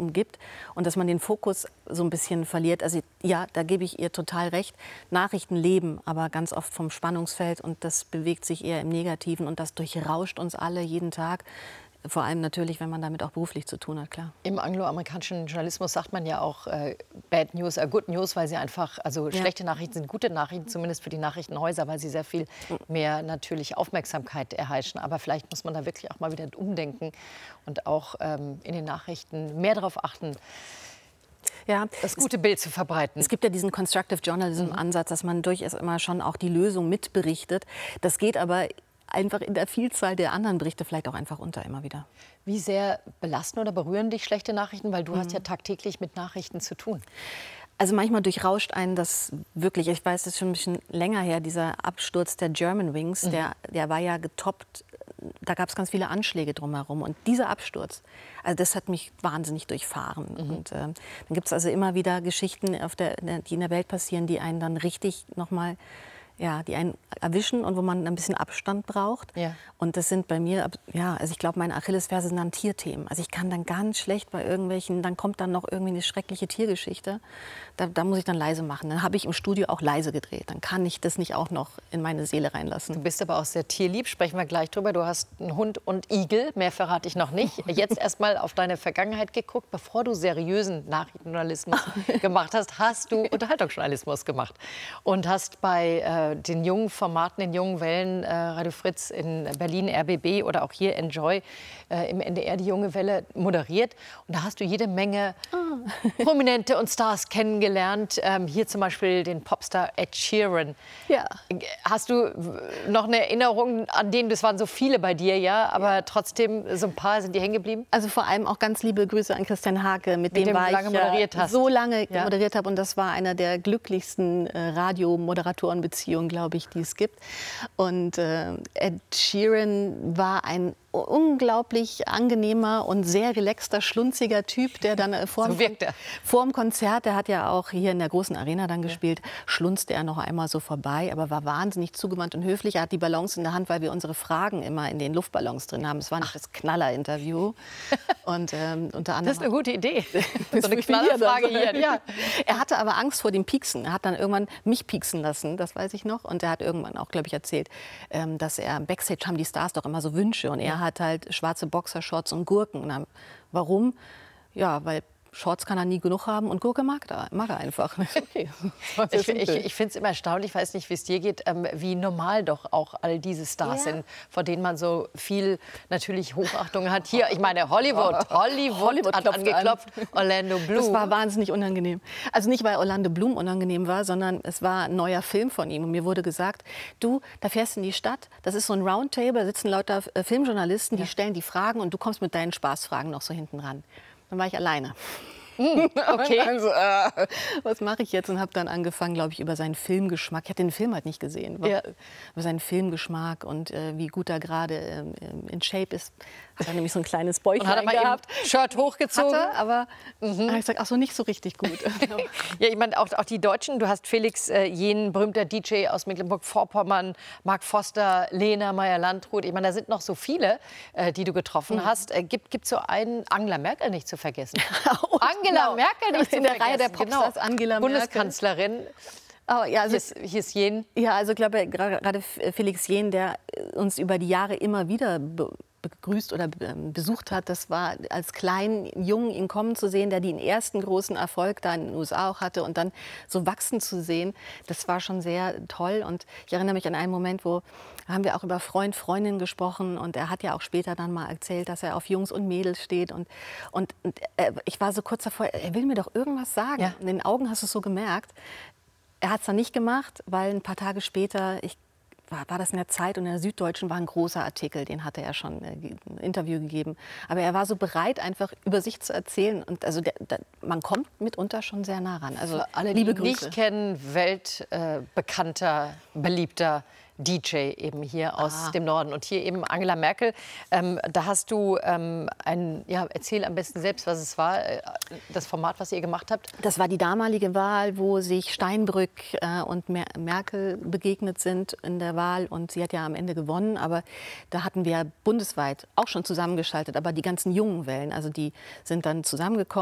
umgibt und dass man den Fokus so ein bisschen verliert. Also ja, da gebe ich ihr total recht. Nachrichten leben aber ganz oft vom Spannungsfeld und das bewegt sich eher im Negativen und das durchrauscht uns alle jeden Tag. Vor allem natürlich, wenn man damit auch beruflich zu tun hat, klar. Im angloamerikanischen Journalismus sagt man ja auch Bad News are good news, weil sie einfach, also schlechte Nachrichten sind gute Nachrichten, zumindest für die Nachrichtenhäuser, weil sie sehr viel mehr natürlich Aufmerksamkeit erheischen. Aber vielleicht muss man da wirklich auch mal wieder umdenken und auch in den Nachrichten mehr darauf achten, ja, das gute Bild zu verbreiten. Es gibt ja diesen Constructive Journalism-Ansatz, dass man durchaus immer schon auch die Lösung mitberichtet. Das geht aber einfach in der Vielzahl der anderen Berichte vielleicht auch einfach unter immer wieder. Wie sehr belasten oder berühren dich schlechte Nachrichten? Weil du hast ja tagtäglich mit Nachrichten zu tun. Also manchmal durchrauscht einen das wirklich. Ich weiß, das ist schon ein bisschen länger her, dieser Absturz der Germanwings, der war ja getoppt. Da gab es ganz viele Anschläge drumherum. Und dieser Absturz, also das hat mich wahnsinnig durchfahren. Und dann gibt es also immer wieder Geschichten, die in der Welt passieren, die einen dann richtig nochmal, ja, die einen erwischen und wo man ein bisschen Abstand braucht. Ja. Und das sind bei mir, ja, also ich glaube, meine Achillesferse sind dann Tierthemen. Also ich kann dann ganz schlecht bei irgendwelchen, dann kommt dann noch irgendwie eine schreckliche Tiergeschichte. Da muss ich dann leise machen. Dann habe ich im Studio auch leise gedreht. Dann kann ich das nicht auch noch in meine Seele reinlassen. Du bist aber auch sehr tierlieb, sprechen wir gleich drüber. Du hast einen Hund und Igel, mehr verrate ich noch nicht. Jetzt erst mal auf deine Vergangenheit geguckt. Bevor du seriösen Nachrichtenjournalismus gemacht hast, hast du Unterhaltungsjournalismus gemacht. Und hast bei den jungen Formaten, den jungen Wellen, Radio Fritz in Berlin, RBB oder auch hier Enjoy im NDR, die junge Welle moderiert. Und da hast du jede Menge Prominente und Stars kennengelernt. Hier zum Beispiel den Popstar Ed Sheeran. Ja. Hast du noch eine Erinnerung an den, das waren so viele bei dir, ja, aber trotzdem so ein paar, sind die hängen geblieben? Also vor allem auch ganz liebe Grüße an Christian Hake, mit dem war ich so lange moderiert habe. Und das war einer der glücklichsten Radiomoderatorenbeziehungen, glaube ich, die es gibt. Und Ed Sheeran war ein unglaublich angenehmer und sehr relaxter, schlunziger Typ, der dann vor dem Konzert, der hat ja auch hier in der großen Arena dann gespielt, schlunzte er noch einmal so vorbei, aber war wahnsinnig zugewandt und höflich. Er hat die Ballons in der Hand, weil wir unsere Fragen immer in den Luftballons drin haben. Es war nicht das Knaller-Interview. Und unter anderem, das ist eine gute Idee. So eine Knallerfrage hier. Ja. Er hatte aber Angst vor dem Pieksen. Er hat dann irgendwann mich pieksen lassen, das weiß ich noch. Und er hat irgendwann auch, glaube ich, erzählt, dass er Backstage haben die Stars doch immer so Wünsche. Und er hat halt schwarze Boxershorts und Gurken. Und dann, warum? Ja, weil Shorts kann er nie genug haben und Gurke mag er einfach. Okay. Ich finde es immer erstaunlich, ich weiß nicht, wie es dir geht, wie normal doch auch all diese Stars sind, vor denen man so viel natürlich Hochachtung hat. Hier, ich meine, Hollywood hat angeklopft, Orlando Bloom. Das war wahnsinnig unangenehm. Also nicht, weil Orlando Bloom unangenehm war, sondern es war ein neuer Film von ihm. Und mir wurde gesagt, du, da fährst du in die Stadt, das ist so ein Roundtable, da sitzen lauter Filmjournalisten, die stellen die Fragen und du kommst mit deinen Spaßfragen noch so hinten ran. Dann war ich alleine. Okay. Also, was mache ich jetzt? Und habe dann angefangen, glaube ich, über seinen Filmgeschmack. Ich hatte den Film halt nicht gesehen. Über seinen Filmgeschmack und wie gut er gerade in Shape ist. Hat er nämlich so ein kleines Bäuchlein gehabt. Shirt hochgezogen. Aber habe ich gesagt, ach so, nicht so richtig gut. Ja, ich meine, auch die Deutschen. Du hast Felix Jähn, berühmter DJ aus Mecklenburg-Vorpommern, Mark Foster, Lena Meyer-Landrut. Ich meine, da sind noch so viele, die du getroffen hast. Gibt so einen, Angela Merkel nicht zu vergessen. Angela Merkel nicht in der Reihe der Popstars, Angela Merkel. Bundeskanzlerin. Oh, ja, also, hier ist Jähn. Ja, also ich glaube, gerade Felix Jähn, der uns über die Jahre immer wieder begrüßt oder besucht hat, das war als kleinen Jungen ihn kommen zu sehen, der den ersten großen Erfolg da in den USA auch hatte und dann so wachsen zu sehen, das war schon sehr toll. Und ich erinnere mich an einen Moment, wo haben wir auch über Freund, Freundin gesprochen und er hat ja auch später dann mal erzählt, dass er auf Jungs und Mädels steht und ich war so kurz davor, er will mir doch irgendwas sagen. Ja. In den Augen hast du es so gemerkt. Er hat es dann nicht gemacht, weil ein paar Tage später, war das in der Zeit und in der Süddeutschen war ein großer Artikel, den hatte er schon ein Interview gegeben. Aber er war so bereit, einfach über sich zu erzählen. Und also man kommt mitunter schon sehr nah ran. Also alle, die ihn nicht kennen, weltbekannter, beliebter DJ eben hier aus dem Norden. Und hier eben Angela Merkel. Da hast du erzähl am besten selbst, was es war, das Format, was ihr gemacht habt. Das war die damalige Wahl, wo sich Steinbrück und Merkel begegnet sind in der Wahl. Und sie hat ja am Ende gewonnen. Aber da hatten wir bundesweit auch schon zusammengeschaltet. Aber die ganzen jungen Wellen, also die sind dann zusammengekommen.